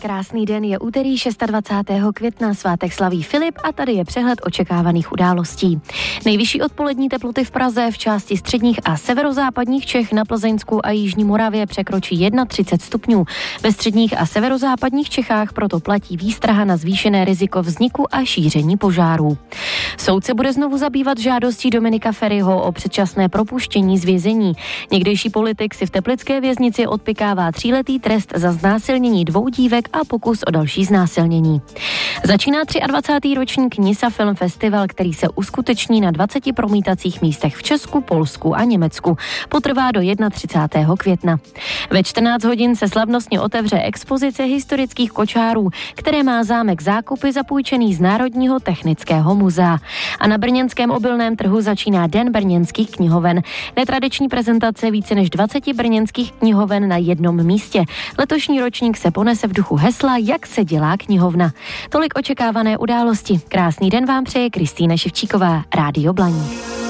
Krásný den, je úterý 26. května, svátek slaví Filip a tady je přehled očekávaných událostí. Nejvyšší odpolední teploty v Praze, v části středních a severozápadních Čech, na Plzeňsku a Jižní Moravě překročí 31 stupňů. Ve středních a severozápadních Čechách proto platí výstraha na zvýšené riziko vzniku a šíření požárů. Soud se bude znovu zabývat žádostí Dominika Feriho o předčasné propuštění z vězení. Někdejší politik si v teplické věznici odpykává 3letý trest za znásilnění 2 dívek a pokus o další znásilnění. Začíná 23. ročník Nisa Film Festival, který se uskuteční na 20 promítacích místech v Česku, Polsku a Německu. Potrvá do 31. května. Ve 14 hodin se slavnostně otevře expozice historických kočárů, které má zámek Zákupy zapůjčený z Národního technického muzea. A na brněnském obilném trhu začíná Den brněnských knihoven. Netradiční prezentace více než 20 brněnských knihoven na jednom místě. Letošní ročník se ponese v duchu hesla Jak se dělá knihovna. Tolik očekávané události. Krásný den vám přeje Kristýna Ševčíková, Rádio Blaník.